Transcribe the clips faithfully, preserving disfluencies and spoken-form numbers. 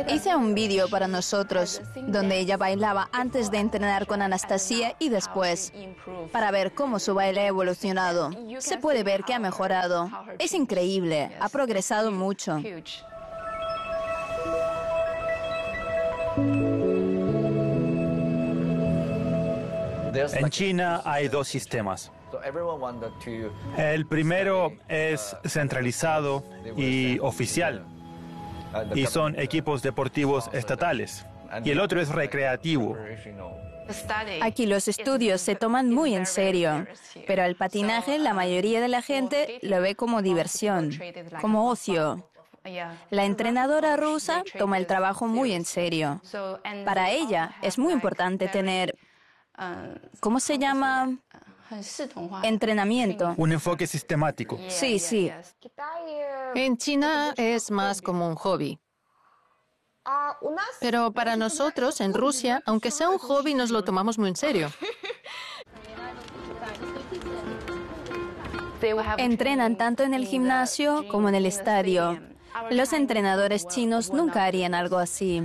Hice un vídeo para nosotros, donde ella bailaba antes de entrenar con Anastasia y después, para ver cómo su baile ha evolucionado. Se puede ver que ha mejorado. Es increíble, ha progresado mucho. En China hay dos sistemas. El primero es centralizado y oficial, y son equipos deportivos estatales. Y el otro es recreativo. Aquí los estudios se toman muy en serio, pero el patinaje la mayoría de la gente lo ve como diversión, como ocio. La entrenadora rusa toma el trabajo muy en serio. Para ella es muy importante tener, ¿cómo se llama? Entrenamiento. Un enfoque sistemático. Sí, sí. En China es más como un hobby. Pero para nosotros, en Rusia, aunque sea un hobby, nos lo tomamos muy en serio. Entrenan tanto en el gimnasio como en el estadio. Los entrenadores chinos nunca harían algo así.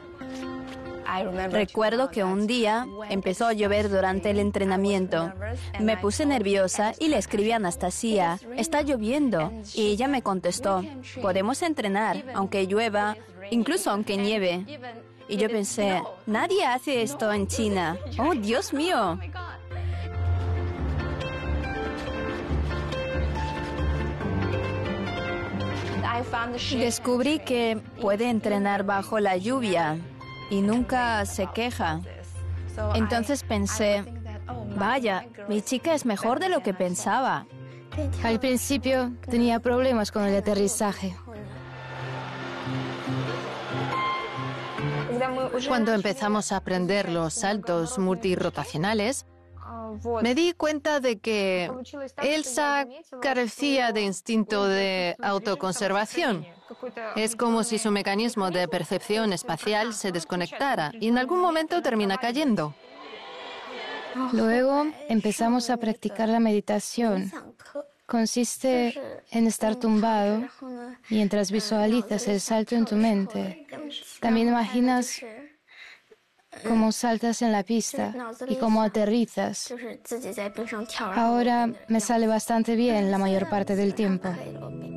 Recuerdo que un día empezó a llover durante el entrenamiento. Me puse nerviosa y le escribí a Anastasia, está lloviendo. Y ella me contestó, podemos entrenar, aunque llueva, incluso aunque nieve. Y yo pensé, nadie hace esto en China. ¡Oh, Dios mío! Descubrí que puede entrenar bajo la lluvia y nunca se queja. Entonces pensé, vaya, mi chica es mejor de lo que pensaba. Al principio tenía problemas con el aterrizaje. Cuando empezamos a aprender los saltos multirotacionales, me di cuenta de que Elsa carecía de instinto de autoconservación. Es como si su mecanismo de percepción espacial se desconectara y en algún momento termina cayendo. Luego empezamos a practicar la meditación. Consiste en estar tumbado mientras visualizas el salto en tu mente. También imaginas cómo saltas en la pista y cómo aterrizas. Ahora me sale bastante bien la mayor parte del tiempo.